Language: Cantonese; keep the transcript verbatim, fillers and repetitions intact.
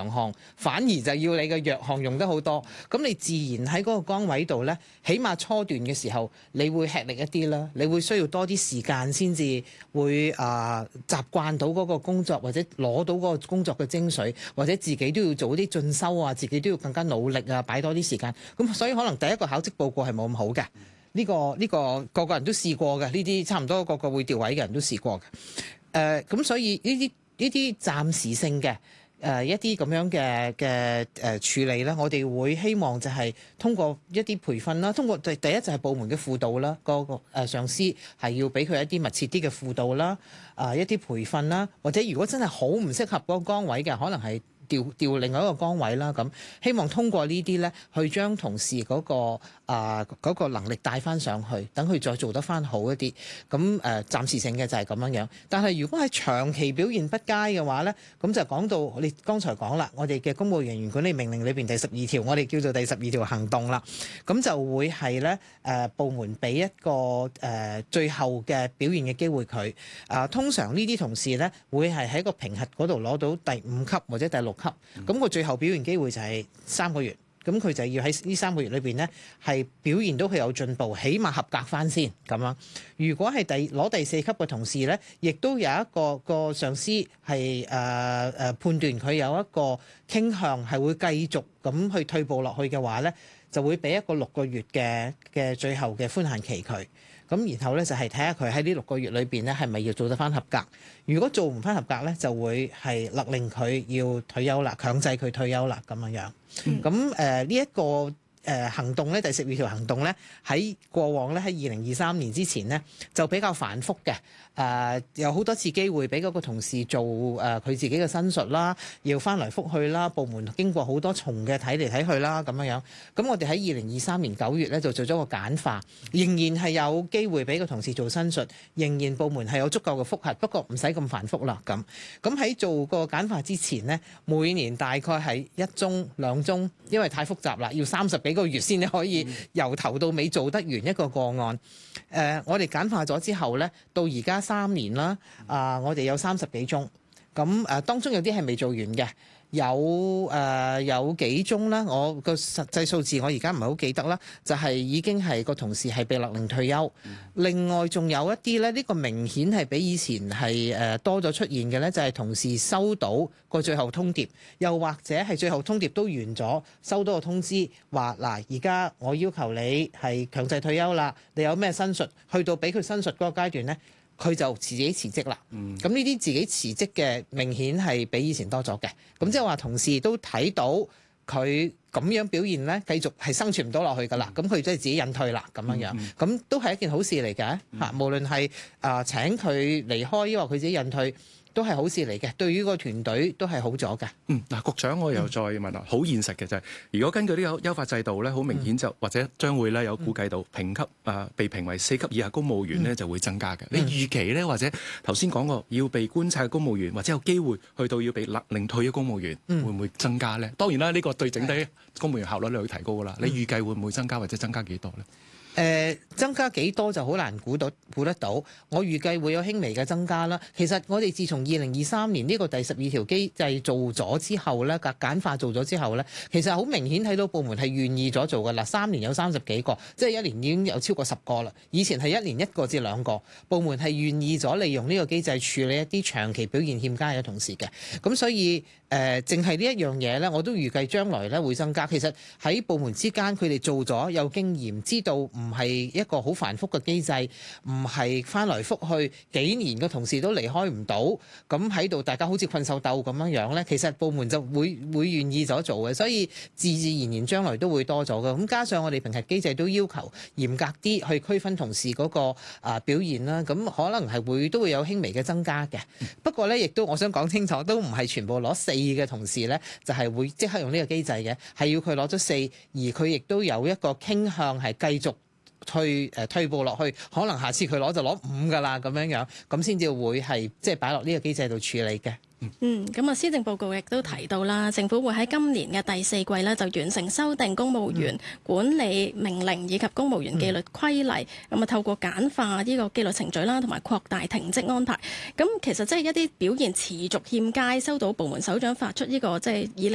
強項，反而就要你嘅弱項用得好多。咁你自然喺嗰個崗位度呢，起碼初段嘅時候，你會吃力一啲啦，你會需要多啲時間先至會啊、呃、習慣到嗰個工作，或者攞到嗰個工作嘅精髓，或者自己都要做啲進修啊，自己都要更加努力啊，擺多啲時間。咁所以可能第一個考績報告係冇咁好嘅。呢、這個呢、這個個個人都試過嘅，呢啲差唔多個個會調位嘅人都試過嘅。誒、呃、咁所以呢啲呢啲暫時性嘅誒、呃、一啲咁樣嘅嘅誒處理咧，我哋會希望就係通過一啲培訓啦，通過第第一就係部門嘅輔導啦，個個誒上司係要俾佢一啲密切啲嘅輔導啦，啊、呃、一啲培訓啦，或者如果真係好唔適合嗰個崗位嘅，可能係調調另外一個崗位啦，咁希望通過呢啲咧，去將同事嗰、嗰個啊嗰、呃嗰個能力帶翻上去，等佢再做得翻好一啲。咁誒、呃、暫時性嘅就係咁樣樣。但係如果係長期表現不佳嘅話咧，咁就講到你剛才講啦，我哋嘅公務人員管理命令裏邊第十二條，我哋叫做第十二條行動啦。咁就會係咧誒部門俾一個誒、呃、最後嘅表現嘅機會佢。啊、呃，通常呢啲同事咧會係喺個評核嗰度攞到第五級或者第六級。咁個、嗯、最後表現機會就係三個月，咁佢就要喺呢三個月裏邊呢，係表現到佢有進步，起碼合格翻先咁樣。如果係第攞第四級嘅同事呢，亦都有一個一個上司係誒誒判斷佢有一個傾向係會繼續咁去退步落去嘅話呢，就會俾一個六個月嘅嘅最後嘅寬限期佢。咁然後咧就係睇下佢喺呢六個月裏邊咧係咪要做得翻合格？如果做唔翻合格咧，就會係勒令佢要退休啦，強制佢退休啦咁樣樣。咁誒呢一個誒行動咧，第十二條行動咧，喺過往咧喺二零二三年之前咧就比較繁複嘅。誒、呃、有好多次機會俾嗰個同事做誒佢、呃、自己嘅申述啦，要翻來覆去啦，部門經過好多重嘅睇嚟睇去啦咁樣樣。咁我哋喺二零二三年九月咧就做咗個簡化，仍然係有機會俾個同事做申述，仍然部門係有足夠嘅覆核，不過唔使咁繁複啦咁。咁喺做個簡化之前呢，每年大概係一宗兩宗，因為太複雜啦，要三十幾個月先可以由頭到尾做得完一個個案。誒、呃，我哋簡化咗之後咧，到而家三年啦，啊、呃，我哋有三十幾宗，咁誒、呃、當中有啲係未做完嘅，有誒、呃、有幾宗啦，我個實際數字我而家唔係好記得啦，就係、是、已經係個同事係被勒令退休。另外仲有一啲咧，呢、這個明顯係比以前係誒、呃、多咗出現嘅咧，就係、是、同事收到個最後通牒，又或者係最後通牒都完咗，收到個通知話嗱，而家我要求你係強制退休啦，你有咩申述，去到俾佢申述嗰個階段咧，佢就自己辭職啦。咁呢啲自己辭職嘅明顯係比以前多咗嘅。咁即係話同事都睇到佢咁樣表現咧，繼續係生存唔到落去㗎啦。咁佢即係自己引退啦，咁樣樣。咁、嗯、都係一件好事嚟嘅嚇。嗯、無論係啊、呃、請佢離開，抑或佢自己引退，都係好事嚟嘅，對於個團隊都係好咗嘅。 嗯，嗱，局長我又再問啦，好、嗯、現實嘅就係、是，如果根據呢個優化制度咧，好明顯就、嗯、或者將會咧有估計到評級啊、呃、被評為四級以下公務員咧就會增加嘅。嗯、你預期咧，或者頭先講過要被觀察嘅公務員，或者有機會去到要被勒令退嘅公務員，嗯、會唔會增加咧？當然啦，呢、這個對整體公務員效率你會提高㗎啦。嗯、你預計會唔會增加，或者增加幾多咧？ 誒、呃、增加幾多就好難估到估得到，我預計會有輕微嘅增加啦。其實我哋自從二零二三年呢個第十二條機制做咗之後咧，簡簡化做咗之後咧，其實好明顯睇到部門係願意咗做㗎啦。三年有三十幾個，即係一年已經有超過十個啦。以前係一年一個至兩個，部門係願意咗利用呢個機制處理一啲長期表現欠佳嘅同事嘅。咁所以誒，淨係呢一樣嘢咧，我都預計將來咧會增加。其實喺部門之間，佢哋做咗有經驗，知道唔唔係一個好繁複嘅機制，唔係翻來覆去幾年嘅同事都離開唔到，咁喺度大家好似困獸鬥咁樣樣咧，其實部門就會會願意咗做嘅，所以自自然然將來都會多咗嘅。咁加上我哋評核機制都要求嚴格啲去區分同事嗰個啊表現啦，咁可能係會都會有輕微嘅增加嘅。不過咧，亦都我想講清楚，都唔係全部攞四嘅同事咧，就係會即刻用呢個機制嘅，係要佢攞咗四，而佢亦都有一個傾向係繼續退誒退步落去，可能下次佢攞就攞五㗎啦，咁樣樣，咁先至會係即係擺落呢個機制度處理嘅。 嗯，咁啊，施政報告亦都提到啦，政府會喺今年嘅第四季咧就完成修訂公務員管理命令以及公務員紀律規例，咁啊、嗯、透過簡化呢個紀律程序啦，同埋擴大停職安排。咁其實即係一啲表現持續欠佳，收到部門首長發出呢、這個即係以